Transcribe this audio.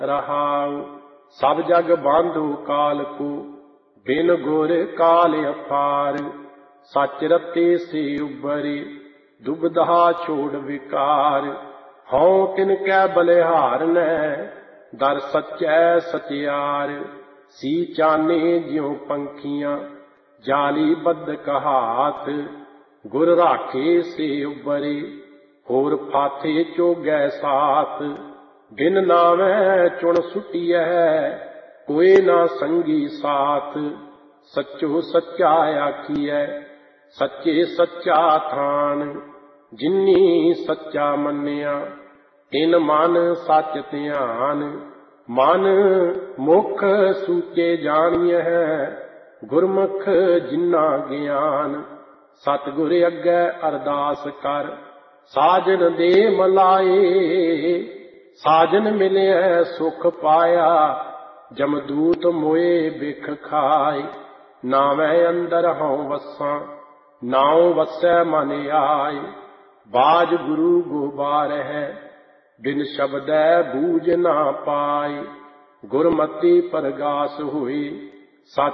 रहाउ। सब जग बांधो काल को, बिन गुर काल अपार। सच रते से उबरे, दुबधा छोड़ विकार। हौं तिन कै बलिहार नै, दर सच्चै सचियार। सी चाने ज्यों पंखियां, जाली बद्ध कहात। गुर राखे से उबरे, होर फाथे चोगै साथ। बिन नावै चुन सुटियै, कोई ना संगी साथ। सच्चो सच्चा आखियै, सच्चे सच्चा थान। जिन्नी सच्चा मन्निया, तिन मन सच ध्यान। मन मुख सूचे जानिए, गुरमुख जिन्ना ज्ञान। सतगुर अग्गै अरदास कर, साजन दे मलाए। साजन मिलिया सुख पाया, जमदूत मोए बिख खाए। नावै अंदर हौं वसां, नाउ वसै मन आए। बाज गुरु गोबार है, बिन शब्दै बूझ ना पाए। गुरमति परगास होई,